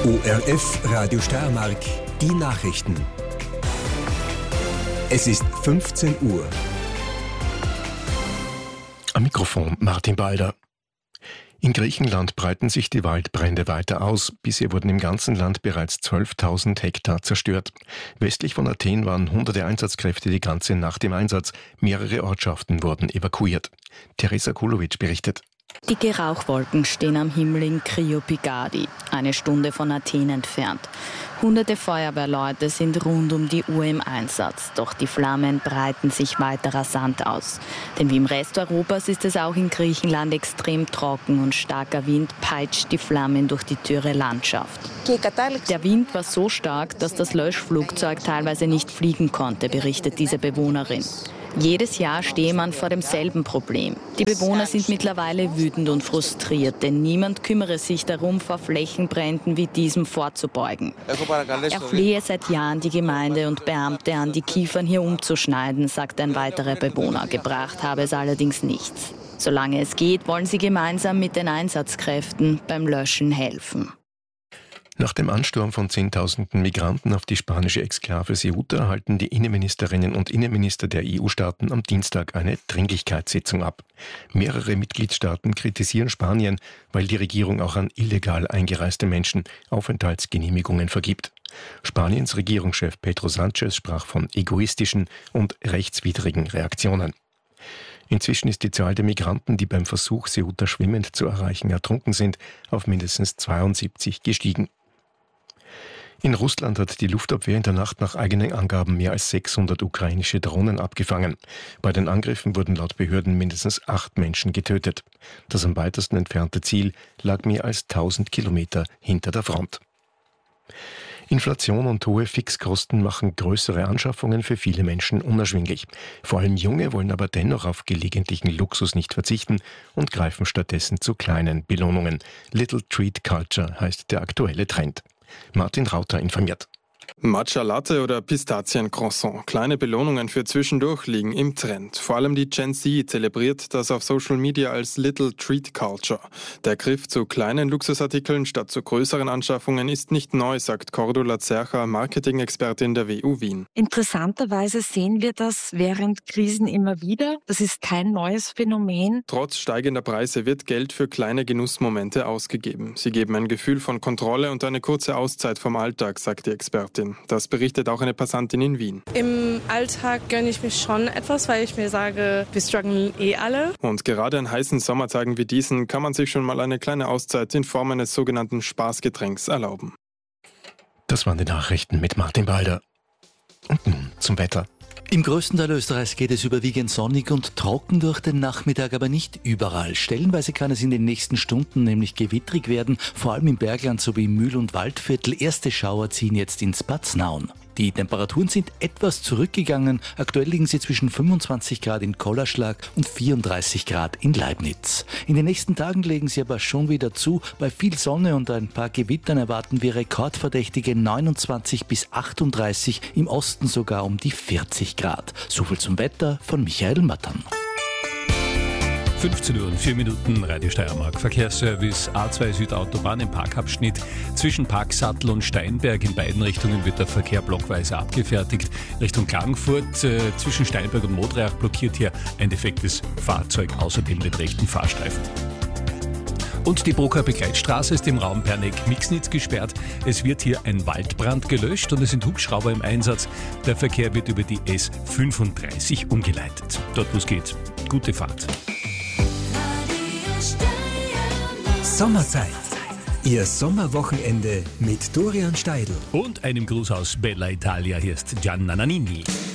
ORF Radio Steiermark, die Nachrichten. Es ist 15 Uhr. Am Mikrofon Martin Balder. In Griechenland breiten sich die Waldbrände weiter aus. Bisher wurden im ganzen Land bereits 12.000 Hektar zerstört. Westlich von Athen waren hunderte Einsatzkräfte die ganze Nacht im Einsatz. Mehrere Ortschaften wurden evakuiert. Teresa Kulovic berichtet. Dicke Rauchwolken stehen am Himmel in Kriopigadi, eine Stunde von Athen entfernt. Hunderte Feuerwehrleute sind rund um die Uhr im Einsatz, doch die Flammen breiten sich weiter rasant aus. Denn wie im Rest Europas ist es auch in Griechenland extrem trocken und starker Wind peitscht die Flammen durch die dürre Landschaft. Der Wind war so stark, dass das Löschflugzeug teilweise nicht fliegen konnte, berichtet diese Bewohnerin. Jedes Jahr stehe man vor demselben Problem. Die Bewohner sind mittlerweile wütend und frustriert, denn niemand kümmere sich darum, vor Flächenbränden wie diesem vorzubeugen. Er flehe seit Jahren die Gemeinde und Beamte an, die Kiefern hier umzuschneiden, sagt ein weiterer Bewohner. Gebracht habe es allerdings nichts. Solange es geht, wollen sie gemeinsam mit den Einsatzkräften beim Löschen helfen. Nach dem Ansturm von Zehntausenden Migranten auf die spanische Exklave Ceuta halten die Innenministerinnen und Innenminister der EU-Staaten am Dienstag eine Dringlichkeitssitzung ab. Mehrere Mitgliedstaaten kritisieren Spanien, weil die Regierung auch an illegal eingereiste Menschen Aufenthaltsgenehmigungen vergibt. Spaniens Regierungschef Pedro Sánchez sprach von egoistischen und rechtswidrigen Reaktionen. Inzwischen ist die Zahl der Migranten, die beim Versuch, Ceuta schwimmend zu erreichen, ertrunken sind, auf mindestens 72 gestiegen. In Russland hat die Luftabwehr in der Nacht nach eigenen Angaben mehr als 600 ukrainische Drohnen abgefangen. Bei den Angriffen wurden laut Behörden mindestens 8 Menschen getötet. Das am weitesten entfernte Ziel lag mehr als 1000 Kilometer hinter der Front. Inflation und hohe Fixkosten machen größere Anschaffungen für viele Menschen unerschwinglich. Vor allem Junge wollen aber dennoch auf gelegentlichen Luxus nicht verzichten und greifen stattdessen zu kleinen Belohnungen. Little Treat Culture heißt der aktuelle Trend. Martin Rauter informiert. Matcha Latte oder Pistazien-Croissant. Kleine Belohnungen für zwischendurch liegen im Trend. Vor allem die Gen Z zelebriert das auf Social Media als Little Treat Culture. Der Griff zu kleinen Luxusartikeln statt zu größeren Anschaffungen ist nicht neu, sagt Cordula Zercher, Marketing-Expertin der WU Wien. Interessanterweise sehen wir das während Krisen immer wieder. Das ist kein neues Phänomen. Trotz steigender Preise wird Geld für kleine Genussmomente ausgegeben. Sie geben ein Gefühl von Kontrolle und eine kurze Auszeit vom Alltag, sagt die Expertin. Das berichtet auch eine Passantin in Wien. Im Alltag gönne ich mich schon etwas, weil ich mir sage, wir strugglen alle. Und gerade an heißen Sommertagen wie diesen kann man sich schon mal eine kleine Auszeit in Form eines sogenannten Spaßgetränks erlauben. Das waren die Nachrichten mit Martin Balder. Und nun zum Wetter. Im größten Teil Österreichs geht es überwiegend sonnig und trocken durch den Nachmittag, aber nicht überall. Stellenweise kann es in den nächsten Stunden nämlich gewittrig werden, vor allem im Bergland sowie im Mühl- und Waldviertel. Erste Schauer ziehen jetzt ins Paznaun. Die Temperaturen sind etwas zurückgegangen. Aktuell liegen sie zwischen 25 Grad in Kollerschlag und 34 Grad in Leibniz. In den nächsten Tagen legen sie aber schon wieder zu. Bei viel Sonne und ein paar Gewittern erwarten wir rekordverdächtige 29 bis 38, im Osten sogar um die 40 Grad. Soviel zum Wetter von Michael Mattern. 15 Uhr und 4 Minuten, Radio Steiermark. Verkehrsservice A2 Südautobahn im Parkabschnitt zwischen Parksattel und Steinberg. In beiden Richtungen wird der Verkehr blockweise abgefertigt. Richtung Klagenfurt zwischen Steinberg und Modreach blockiert hier ein defektes Fahrzeug, außerdem den rechten Fahrstreifen. Und die Broker Begleitstraße ist im Raum Perneck-Mixnitz gesperrt. Es wird hier ein Waldbrand gelöscht und es sind Hubschrauber im Einsatz. Der Verkehr wird über die S35 umgeleitet. Dort, wo es geht. Gute Fahrt. Sommerzeit. Ihr Sommerwochenende mit Dorian Steidl. Und einem Gruß aus Bella Italia. Hier ist Gianna Nannini.